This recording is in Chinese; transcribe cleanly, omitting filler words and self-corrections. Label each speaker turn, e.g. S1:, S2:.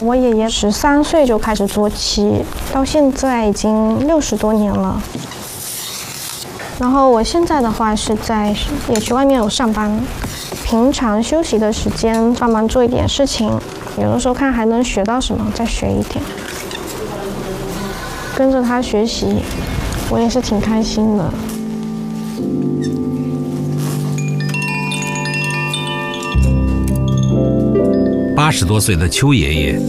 S1: 我爷爷13岁就开始做漆，到现在已经60多年了。然后我现在的话是也去外面有上班，平常休息的时间帮忙做一点事情，有的时候看还能学到什么，再学一点。跟着他学习，我也是挺开心的。
S2: 80多岁的邱爷爷